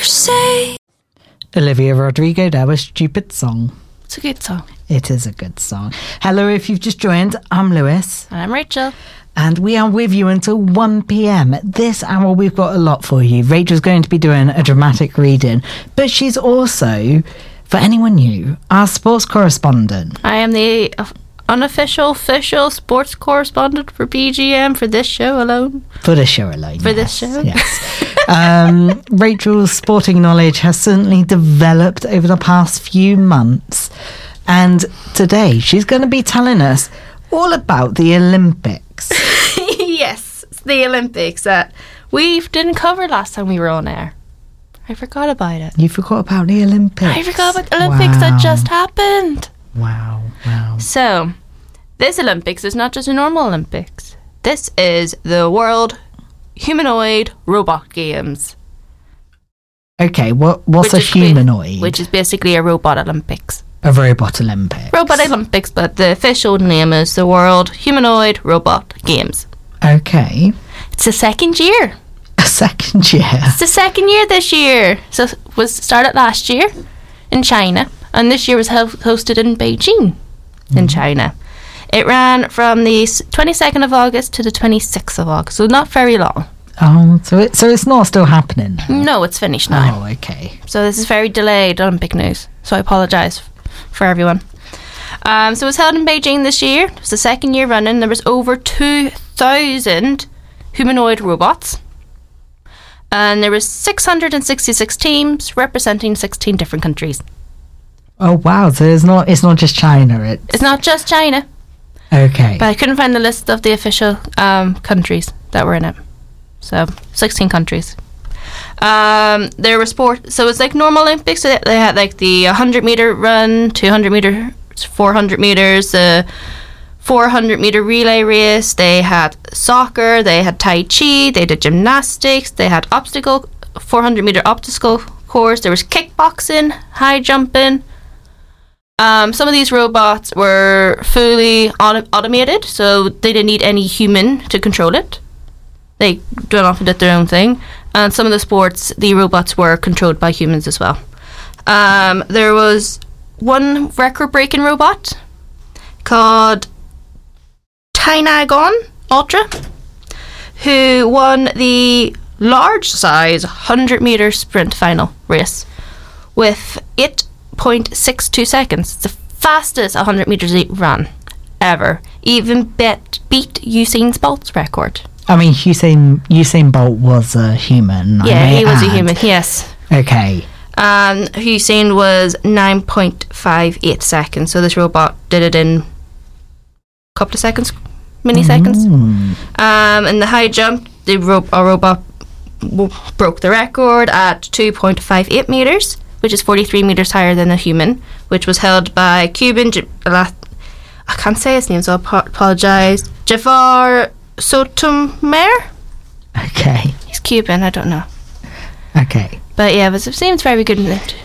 say. Olivia Rodrigo, that was Stupid Song. It's a good song. It is a good song. Hello, if you've just joined, I'm Lewis. And I'm Rachel. And we are with you until 1 p.m. This hour, we've got a lot for you. Rachel's going to be doing a dramatic reading, but she's also, for anyone new, our sports correspondent. I am the unofficial official sports correspondent for BGM for this show alone. For this show alone. For this show? Yes. Rachel's sporting knowledge has certainly developed over the past few months. And today she's going to be telling us all about the Olympics. Yes, it's the Olympics that we didn't cover last time we were on air. I forgot about it. You forgot about the Olympics? I forgot about the Olympics that just happened. Wow. So, this Olympics is not just a normal Olympics. This is the World Humanoid Robot Games. Okay, what's a humanoid? Which is basically a robot Olympics. A robot Olympics. Robot Olympics, but the official name is the World Humanoid Robot Games. Okay. It's the second year. A second year? It's the second year this year. So it was started last year in China, and this year was hosted in Beijing in China. It ran from the 22nd of August to the 26th of August, so not very long. Oh, so it's not still happening now? No, it's finished now. Oh, okay. So this is very delayed Olympic news, so I apologise for everyone. So it was held in Beijing this year. It was the second year running. There was over 2,000 humanoid robots. And there was 666 teams representing 16 different countries. Oh, wow. So it's not just China. It's not just China. Okay. But I couldn't find the list of the official countries that were in it. So, 16 countries. There were sports, so it's like normal Olympics. So they had like the 100-meter run, 200 meters, 400 meters, 400-meter relay race. They had soccer, they had Tai Chi, they did gymnastics, they had 400-meter obstacle course. There was kickboxing, high jumping. Some of these robots were fully automated, so they didn't need any human to control it. They went off and did their own thing. And some of the sports, the robots were controlled by humans as well. There was one record-breaking robot called Tainagon Ultra, who won the large-size 100-meter sprint final race with 8.62 seconds. It's the fastest 100 meters run ever. Even beat Usain Bolt's record. I mean, Usain Bolt was a human. Yeah, he was a human, yes. Okay. Usain was 9.58 seconds, so this robot did it in a couple of seconds, milliseconds. And the high jump, a robot broke the record at 2.58 meters, which is 43 meters higher than a human, which was held by Cuban, I can't say his name, so I apologise, Jafar Sotomayor? Okay. He's Cuban, I don't know. Okay. But yeah, it seems very good in it.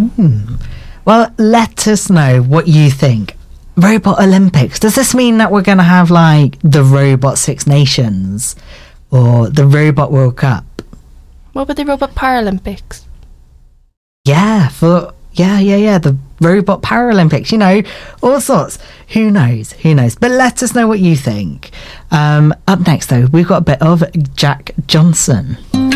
Well, let us know what you think. Robot Olympics. Does this mean that we're going to have like the Robot Six Nations or the Robot World Cup? What about the Robot Paralympics? Yeah, the Robot Paralympics, all sorts. Who knows? But let us know what you think. Up next, though, we've got a bit of Jack Johnson.